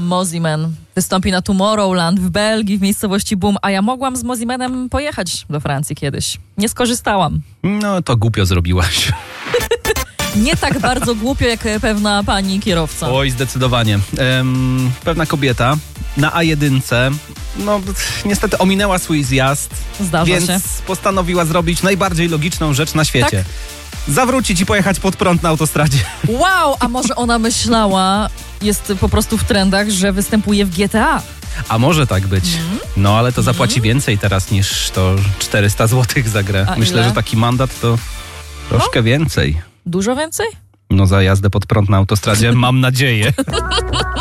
Mosiman wystąpi na Tomorrowland w Belgii, w miejscowości Boom, a ja mogłam z Mosimanem pojechać do Francji kiedyś. Nie skorzystałam. No to głupio zrobiłaś. Nie tak bardzo głupio, jak pewna pani kierowca. Oj, zdecydowanie. Pewna kobieta na A1, no niestety ominęła swój zjazd, Zdarza więc się. postanowiła zrobić najbardziej logiczną rzecz na świecie. Tak? Zawrócić i pojechać pod prąd na autostradzie. Wow, a może ona myślała, jest po prostu w trendach, że występuje w GTA. A może tak być. No ale to zapłaci więcej teraz niż to 400 zł za grę. A Myślę, ile? że taki mandat to troszkę więcej. Dużo więcej? No za jazdę pod prąd na autostradzie mam nadzieję.